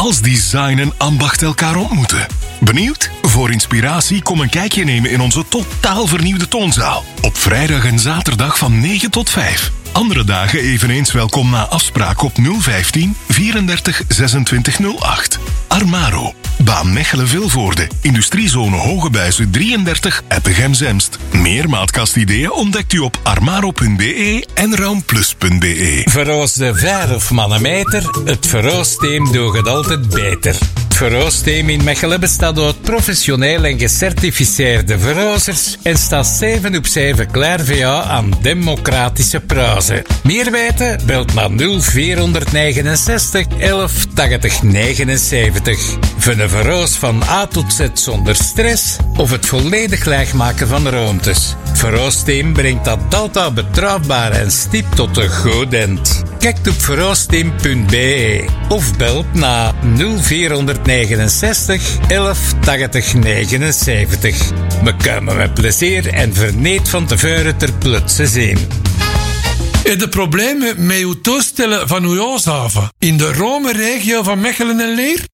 als design en ambacht elkaar ontmoeten. Benieuwd? Voor inspiratie kom een kijkje nemen in onze totaal vernieuwde toonzaal. Op vrijdag en zaterdag van 9 tot 5. Andere dagen eveneens welkom na afspraak op 015 34 26 08. Armaro. Baan Mechelen-Vilvoorde. Industriezone Hogebuizen 33 Eppegem-Zemst. Meer maatkastideeën ontdekt u op armaro.be en raumplus.be. Verroosde 5 of mannenmeter, het verroosteam doet het altijd beter. Het verroosteam in Mechelen bestaat uit professioneel en gecertificeerde verroosters en staat 7 op 7 klaar voor jou aan democratische prijzen. Meer weten? Belt naar 0469 11 80 79. Voor een verroos van A tot Z zonder stress of het volledig leegmaken van ruimtes. Het verroosteam brengt dat altijd betrouwbaar en stipt tot een goed eind. Kijk op verroosteam.be of belt naar 0469 11 80 79. We komen met plezier en verneet van tevoren ter plaatse zien. Heb je problemen met uw toestellen van uw huishaven in de Rome-regio van Mechelen en Leer?